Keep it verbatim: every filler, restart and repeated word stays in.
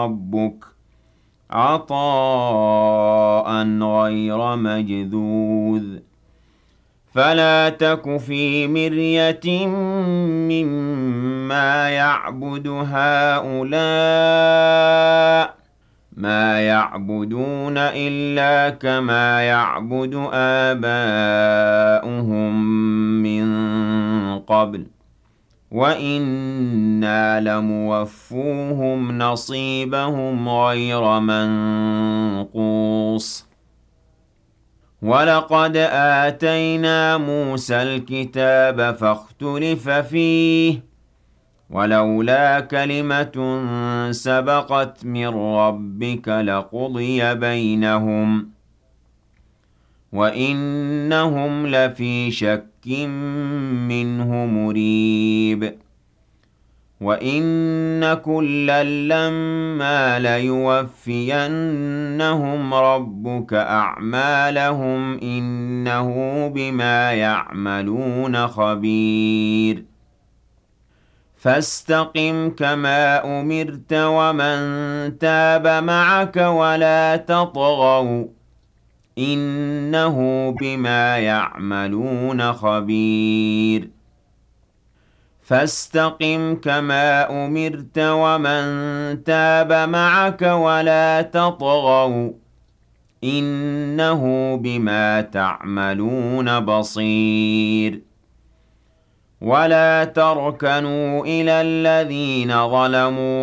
ربك عطاء غير مجذوذ فلا تك في مرية مما يعبد هؤلاء ما يعبدون إلا كما يعبد آباؤهم من قبل وَإِنَّا لَمُوَفُّوهُمْ نَصِيبَهُمْ غَيْرَ مَنقُوصٍ وَلَقَدْ آتَيْنَا مُوسَى الْكِتَابَ فَاخْتُلِفَ فِيهِ وَلَوْلَا كَلِمَةٌ سَبَقَتْ مِنْ رَبِّكَ لَقُضِيَ بَيْنَهُمْ وَإِنَّهُمْ لَفِي شَكٍّ مِّنْهُ مُرِيبٍ وَإِنَّ كُلًّا لَّمَّا لَيُوَفِّيَنَّهُمْ رَبُّكَ أَعْمَالَهُمْ إِنَّهُ بِمَا يَعْمَلُونَ خَبِيرٌ فَاسْتَقِمْ كَمَا أُمِرْتَ وَمَن تَابَ مَعَكَ وَلَا تَطْغَوْا إِنَّهُ بِمَا يَعْمَلُونَ خَبِيرٌ فَاسْتَقِمْ كَمَا أُمِرْتَ وَمَن تَابَ مَعَكَ وَلَا تَطْغَوْا إِنَّهُ بِمَا تَعْمَلُونَ بَصِيرٌ وَلَا تَرْكَنُوا إِلَى الَّذِينَ ظَلَمُوا